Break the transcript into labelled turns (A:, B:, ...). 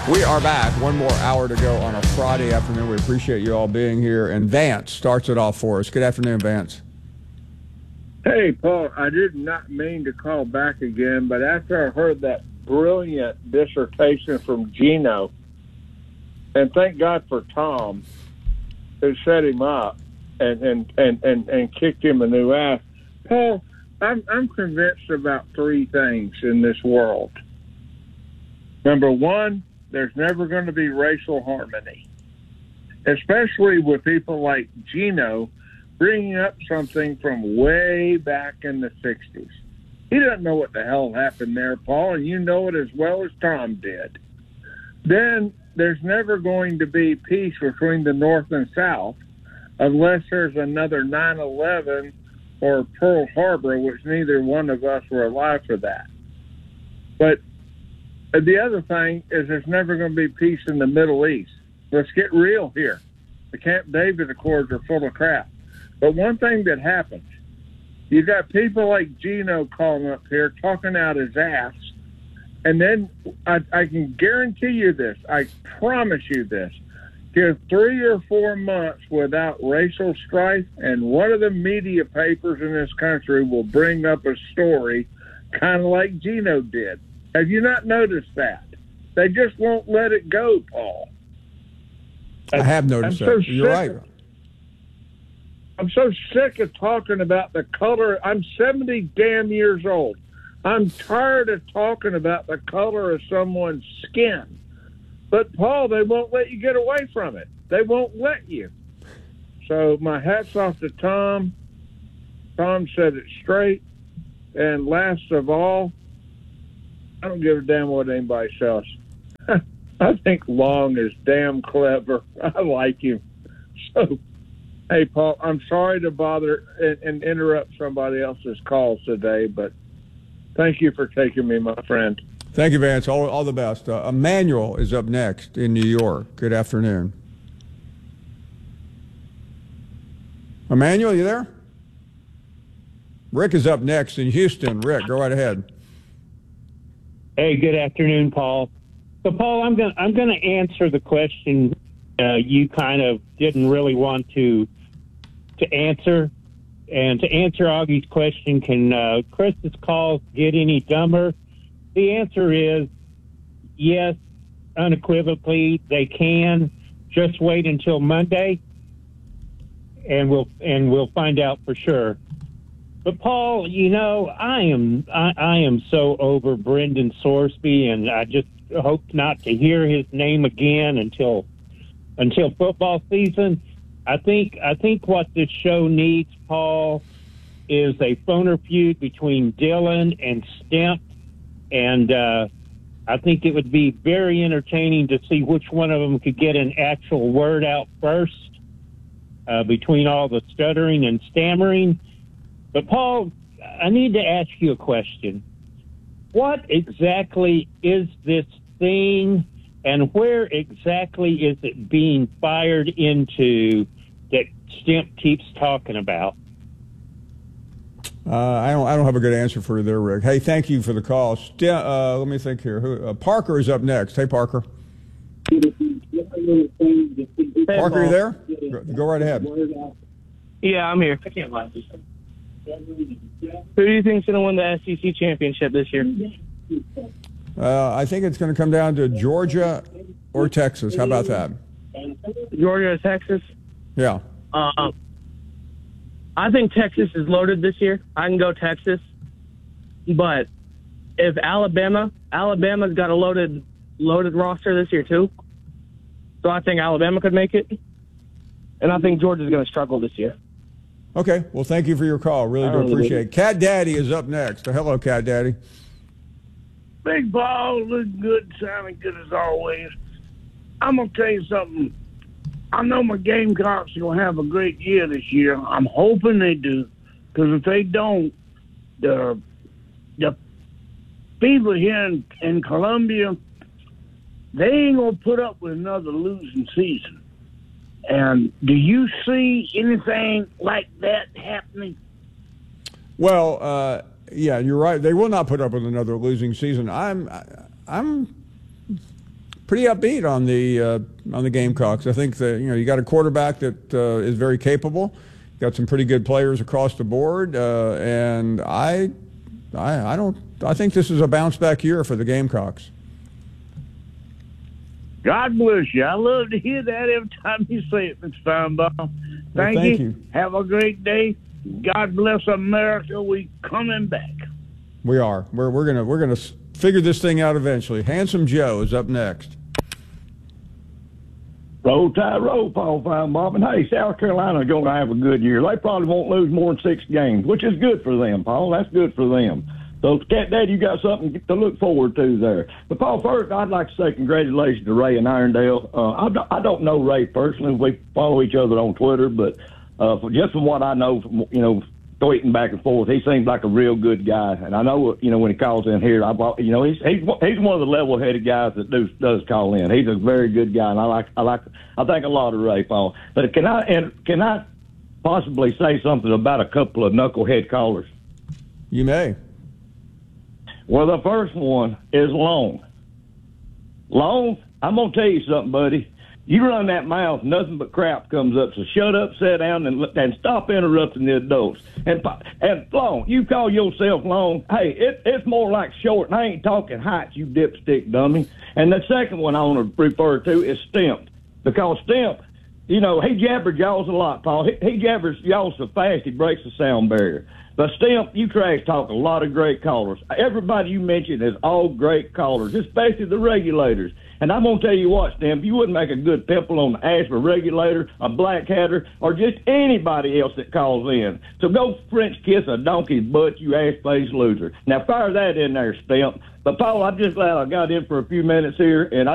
A: We are back. One more hour to go on a Friday afternoon. We appreciate you all being here. And Vance starts it off for us. Good afternoon, Vance.
B: Hey, Paul, I did not mean to call back again, but after I heard that brilliant dissertation from Gino, and thank God for Tom, who set him up and kicked him a new ass, Paul, I'm convinced about three things in this world. Number one, there's never going to be racial harmony, especially with people like Gino bringing up something from way back in the 60s. He doesn't know what the hell happened there, Paul, and you know it as well as Tom did. Then there's never going to be peace between the North and South unless there's another 9/11 or Pearl Harbor, which neither one of us were alive for that. But the other thing is there's never going to be peace in the Middle East. Let's get real here. The Camp David Accords are full of crap. But one thing that happens, you got people like Gino calling up here, talking out his ass, and then I can guarantee you this, I promise you this, give 3 or 4 months without racial strife, and one of the media papers in this country will bring up a story kind of like Gino did. Have you not noticed that? They just won't let it go, Paul.
A: I have noticed that. You're right.
B: I'm so sick of talking about the color. I'm 70 damn years old. I'm tired of talking about the color of someone's skin. But, Paul, they won't let you get away from it. They won't let you. So my hat's off to Tom. Tom said it straight. And last of all, I don't give a damn what anybody says. I think Long is damn clever. I like him. So, hey, Paul, I'm sorry to bother and interrupt somebody else's calls today, but thank you for taking me, my friend.
A: Thank you, Vance. All the best. Emmanuel is up next in New York. Good afternoon. Emmanuel, you there? Rick is up next in Houston. Rick, go right ahead.
C: Hey, good afternoon, Paul. So, Paul, I'm going to answer the question you kind of didn't really want to answer. And to answer Augie's question, can Chris's calls get any dumber? The answer is yes, unequivocally they can. Just wait until Monday, and we'll find out for sure. But Paul, you know, I am so over Brendan Sorsby, and I just hope not to hear his name again until football season. I think what this show needs, Paul, is a phoner feud between Dylan and Stemp, and I think it would be very entertaining to see which one of them could get an actual word out first between all the stuttering and stammering. But, Paul, I need to ask you a question. What exactly is this thing, and where exactly is it being fired into that Stemp keeps talking about?
A: I don't have a good answer for you there, Rick. Hey, thank you for the call. Let me think here. Parker is up next. Hey, Parker.
D: Hey,
A: Parker, you there? Go right ahead.
D: Yeah, I'm here. I can't lie. Who do you think's going to win the SEC championship this year?
A: I think it's going to come down to Georgia or Texas. How about that?
D: Georgia or Texas?
A: Yeah.
D: I think Texas is loaded this year. I can go Texas. But if Alabama's got a loaded roster this year too. So I think Alabama could make it. And I think Georgia's going to struggle this year.
A: Okay. Well, thank you for your call. Really do appreciate it. Cat Daddy is up next. Hello, Cat Daddy.
E: Big Ball, looking good, sounding good as always. I'm going to tell you something. I know my Gamecocks are going to have a great year this year. I'm hoping they do, because if they don't, the people here in Columbia, they ain't going to put up with another losing season. And do you see anything like that happening?
A: Well, yeah, you're right. They will not put up with another losing season. I'm pretty upbeat on the Gamecocks. I think that you got a quarterback that is very capable. Got some pretty good players across the board, and I think this is a bounce back year for the Gamecocks.
E: God bless you. I love to hear that every time you say it, Mr. Feinbaum. Thank you. Have a great day. God bless America. We coming back.
A: We are. We're gonna figure this thing out eventually. Handsome Joe is up next.
F: Roll Tide, roll, Paul Feinbaum. And hey, South Carolina's going to have a good year. They probably won't lose more than 6 games, which is good for them, Paul. That's good for them. So, Cat Dad, you got something to look forward to there. But, Paul, first, I'd like to say congratulations to Ray and Irondale. I don't know Ray personally. We follow each other on Twitter, but just from what I know, from, tweeting back and forth, he seems like a real good guy. And I know, when he calls in here, he's one of the level-headed guys that does call in. He's a very good guy, and I think a lot of Ray, Paul. But can I possibly say something about a couple of knucklehead callers?
A: You may.
F: Well, the first one is Long. Long, I'm going to tell you something, buddy. You run that mouth, nothing but crap comes up. So shut up, sit down, and stop interrupting the adults. And Long, you call yourself Long. Hey, it's more like Short, and I ain't talking height, you dipstick dummy. And the second one I want to refer to is Stimp. Because Stimp, he jabbers y'all a lot, Paul. He jabbers y'all so fast he breaks the sound barrier. But Stimp, you trash talk a lot of great callers. Everybody you mentioned is all great callers, especially the regulators. And I'm going to tell you what, Stimp, you wouldn't make a good pimple on the Ashby regulator, a black hatter, or just anybody else that calls in. So go French kiss a donkey's butt, you ass-faced loser. Now fire that in there, Stimp. But, Paul, I'm just glad I got in for a few minutes here, and